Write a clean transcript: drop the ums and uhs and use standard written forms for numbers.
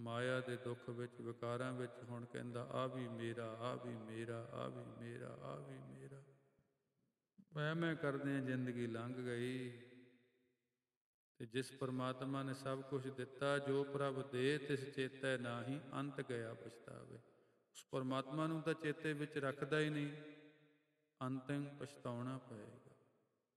ਮਾਇਆ ਦੇ ਦੁੱਖ ਵਿੱਚ, ਵਿਕਾਰਾਂ ਵਿੱਚ ਹੁਣ ਕਹਿੰਦਾ ਆ ਵੀ ਮੇਰਾ, ਆ ਵੀ ਮੇਰਾ, ਆ ਵੀ ਮੇਰਾ, ਆ ਵੀ ਮੇਰਾ। ਮੈਂ ਕਰਦਿਆਂ ਜ਼ਿੰਦਗੀ ਲੰਘ ਗਈ। ਤੇ ਜਿਸ ਪਰਮਾਤਮਾ ਨੇ ਸਭ ਕੁਝ ਦਿੱਤਾ, ਜੋ ਪ੍ਰਭ ਦੇ ਤਿਸ ਚੇਤੈ ਨਾਹੀ, ਅੰਤ ਗਿਆ ਪਛਤਾਵੇ। ਉਸ ਪਰਮਾਤਮਾ ਨੂੰ ਤਾਂ ਚੇਤੇ ਵਿੱਚ ਰੱਖਦਾ ਹੀ ਨਹੀਂ, ਅੰਤਿਮ ਪਛਤਾਉਣਾ ਪਏਗਾ।